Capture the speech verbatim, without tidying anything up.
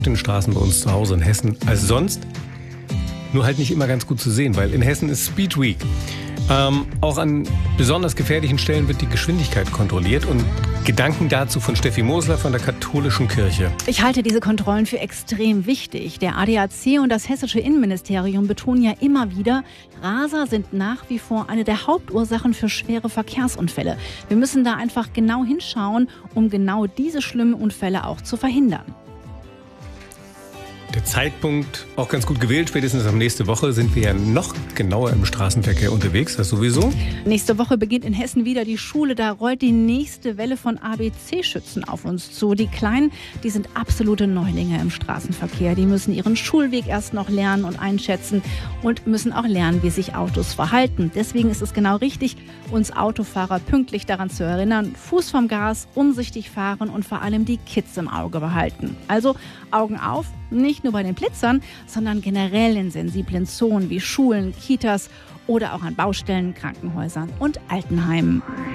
den Straßen bei uns zu Hause in Hessen als sonst. Nur halt nicht immer ganz gut zu sehen, weil in Hessen ist Speed Week. Ähm, auch an besonders gefährlichen Stellen wird die Geschwindigkeit kontrolliert und Gedanken dazu von Steffi Mosler von der Katholischen Kirche. Ich halte diese Kontrollen für extrem wichtig. Der A D A C und das hessische Innenministerium betonen ja immer wieder, Raser sind nach wie vor eine der Hauptursachen für schwere Verkehrsunfälle. Wir müssen da einfach genau hinschauen, um genau diese schlimmen Unfälle auch zu verhindern. Der Zeitpunkt auch ganz gut gewählt. Spätestens ab nächste Woche sind wir ja noch genauer im Straßenverkehr unterwegs. Das sowieso. Nächste Woche beginnt in Hessen wieder die Schule. Da rollt die nächste Welle von A B C-Schützen auf uns zu. Die Kleinen, die sind absolute Neulinge im Straßenverkehr. Die müssen ihren Schulweg erst noch lernen und einschätzen und müssen auch lernen, wie sich Autos verhalten. Deswegen ist es genau richtig, uns Autofahrer pünktlich daran zu erinnern, Fuß vom Gas, umsichtig fahren und vor allem die Kids im Auge behalten. Also Augen auf. Nicht nur bei den Blitzern, sondern generell in sensiblen Zonen wie Schulen, Kitas oder auch an Baustellen, Krankenhäusern und Altenheimen.